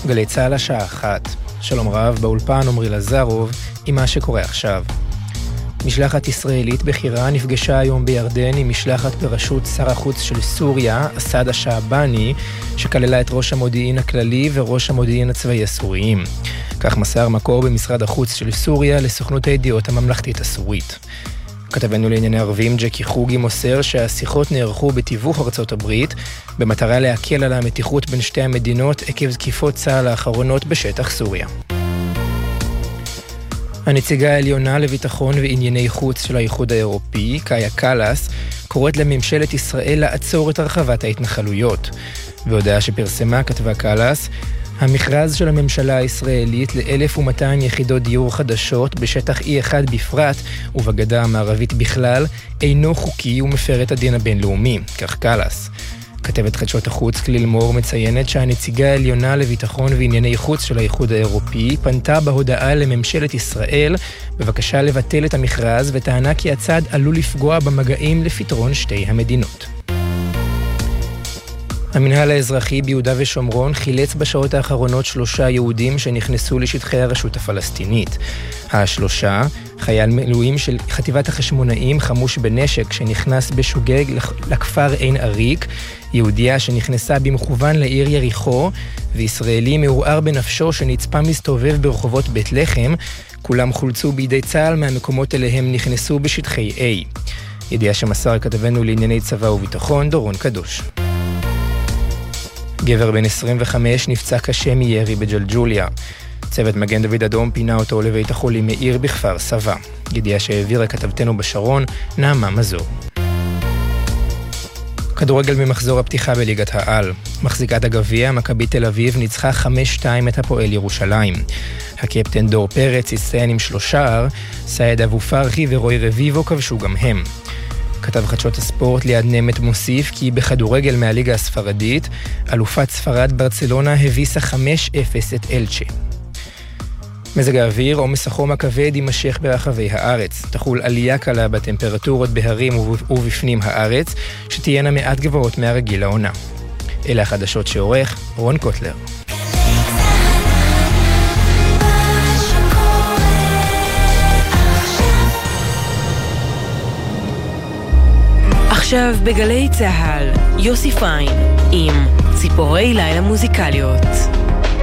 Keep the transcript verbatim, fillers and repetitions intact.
גלי צהל השעה אחת. שלום רב, באולפן עומרי לזרוב עם מה שקורה עכשיו. משלחת ישראלית בחירה נפגשה היום בירדן עם משלחת בראשות שר החוץ של סוריה, אסד השעבני, שכללה את ראש המודיעין הכללי וראש המודיעין הצבאי הסוריים. כך מסר מקור במשרד החוץ של סוריה לסוכנות הידיעות הממלכתית הסורית. כתבנו לענייני ערבים ג'קי חוגי מוסר שהשיחות נערכו בתיווך ארצות הברית, במטרה להקל על המתיחות בין שתי המדינות עקב תקיפות צה"ל האחרונות בשטח סוריה. הנציגה העליונה לביטחון וענייני חוץ של האיחוד האירופי, קאיה קלאס, קוראת לממשלת ישראל לעצור את הרחבת ההתנחלויות. בהודעה שפרסמה כתבה קלאס, המכרז של הממשלה הישראלית ל-אלף ומאתיים יחידות דיור חדשות בשטח אי אחד בפרט ובגדה המערבית בכלל אינו חוקי ומפר את הדין הבינלאומי, כך קלאס. כתבת חדשות החוץ כליל מור מציינת שהנציגה העליונה לביטחון וענייני חוץ של האיחוד האירופי פנתה בהודעה לממשלת ישראל בבקשה לבטל את המכרז וטענה כי הצעד עלול לפגוע במגעים לפתרון שתי המדינות. המנהל האזרחי ביהודה ושומרון חילץ בשעות האחרונות שלושה יהודים שנכנסו לשטחי הרשות הפלסטינית. השלושה, חייל מילואים של חטיבת החשמונאים חמוש בנשק שנכנס בשוגג לכפר עין אריק, יהודיה שנכנסה במכוון לעיר יריחו, וישראלי מעורער בנפשו שנצפה מסתובב ברחובות בית לחם, כולם חולצו בידי צה"ל מהמקומות אליהם נכנסו בשטחי A. ידיעה שמסר כתבנו לענייני צבא וביטחון דורון קדוש. גבר בן עשרים וחמש נפצע קשה מירי בג'לג'וליה. צוות מגן דוד אדום פינה אותו לבית החולים מאיר בכפר סבא. ידיעה שהעבירה כתבתנו בשרון, נעמה מזור. כדורגל במחזור הפתיחה בליגת העל. מחזיקת הגביע, מכבי תל אביב, ניצחה חמש שתיים את הפועל ירושלים. הקפטן דור פרץ הצטיין עם שלושה, סעד אבו פרחי ורוי רביבו כבשו גם הם. כתב חדשות הספורט ליד נמת מוסיף כי בכדורגל מהליגה הספרדית, אלופת ספרד ברצלונה הביסה חמש אפס את אלצ'ה. מזג האוויר, עומס החום הכבד יימשך ברחבי הארץ. תחול עלייה קלה בטמפרטורות בהרים ובפנים הארץ, שתהיינה מעט גבוהות מהרגיל לעונה. אלה החדשות שעורך רון קוטלר. עכשיו בגלי צהל, יוסי פיין עם ציפורי לילה מוזיקליות.